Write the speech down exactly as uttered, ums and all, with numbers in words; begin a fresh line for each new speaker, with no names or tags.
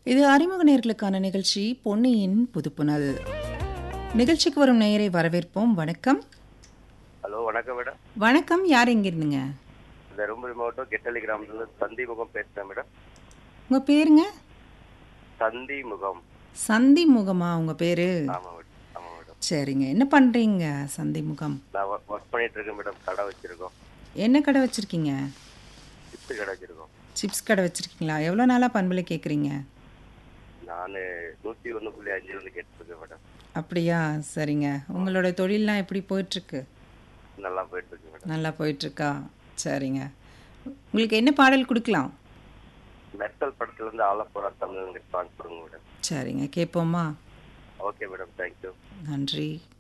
இது அறிமுக நேயர்களுக்கான நிகழ்ச்சி பொன்னியின் புதுப்புனல். நிகழ்ச்சிக்கு வரும் நேயரை வரவேற்போம். வணக்கம்.
ஹலோ, வணக்கம் மேடம்.
வணக்கம். யார் எங்கிருந்துங்க?
தருமபுரி மாவட்டம் கெட்டலி கிராமத்துல சந்தி முகம் பேசுறேன் மேடம்.
உங்க பேருங்க?
சந்தி முகம்.
சந்தி முகமா உங்க பேரு?
ஆமா மேடம். ஆமா மேடம்.
சரிங்க. என்ன பண்றீங்க சந்தி முகம்?
நான் ஒர்க் பண்ணிட்டு இருக்கேன் மேடம். கடை வச்சிருக்கோம்.
என்ன கடை வச்சிருக்கீங்க?
சிப்ஸ் கடை வச்சிருக்கோம்.
சிப்ஸ் கடை வச்சிருக்கீங்களா? எவ்வளோ நாளா பண்பலை கேட்குறீங்க?
நான் நூத்தி ஒன்று புள்ளி அஞ்சு வந்து கேட்டுருக்கேன் மேடம்.
அப்படியா? சரிங்க. உங்களோட தொழிலெலாம் எப்படி போயிட்டுருக்கு?
நல்லா போயிட்டு இருக்கு மேடம்.
நல்லா போயிட்டுருக்கா? சரிங்க. உங்களுக்கு என்ன பாடல் கொடுக்கலாம்?
மெர்சல் படத்துல இருந்து ஆள போறா தமிழ் சாங் கொடுங்க மேடம்.
சரிங்க, கேட்போமா?
Okay madam, thank you.
நன்றி.